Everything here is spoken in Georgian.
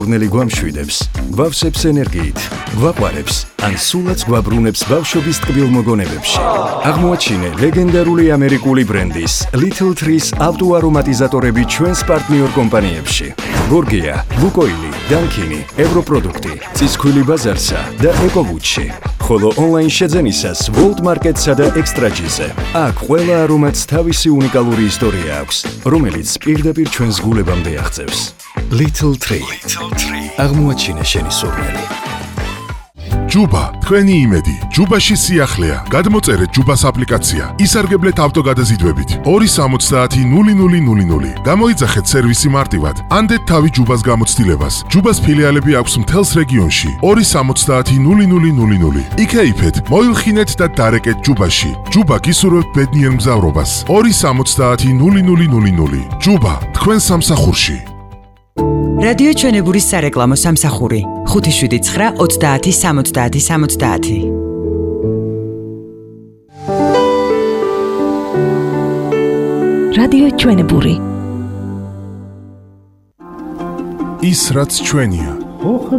ურნელი გვამშვიდებს, გვავსებს ენერგიით, გვაყვარებს, ან სულაც გვაბრუნებს ბავშვობის ტკბილ მოგონებებში. აღმოაჩინე ლეგენდარული ამერიკული ბრენდის Little Trees ავტოარომატიზატორები ჩვენს პარტნიორ კომპანიებში. გორგია, ლუკოილი, დანკინი, ევროპროდუქტი, ცისქვილი ბაზარსა და ეკოვუჩი. ხოლო ონლაინ შეძენისას World Market-სა და Extra-G-ზე. აქ ყველა არომატს თავისი უნიკალური ისტორია აქვს, რომელიც პირდაპირ ჩვენს გულებამდე აღწევს. Little Tree. აღმოაჩინე შენი სურნელი. ჯუბა, თქვენი იმედი. ჯუბაში სიახლეა. გადმოწერეთ ჯუბას აპლიკაცია. ისარგებლეთ ავტოგადაზიდვებით. 270-0000. გამოიძახეთ სერვისი მარტივად. ანდეთ თავი ჯუბას გამოცდილებას. ჯუბას ფილიალები აქვს მთელს რეგიონში. 270-0000. იქეიფეთ, მოილხინეთ და დარეკეთ ჯუბაში. ჯუბა გისურვებთ ბედნიერ მგზავრობას. 270-0000. ჯუბა, თქვენ სამსახურში. რადიო ჩვენებურის სარეკლამო სამსახური 579-30-70-70. რადიო ჩვენებური ის რაც ჩვენია.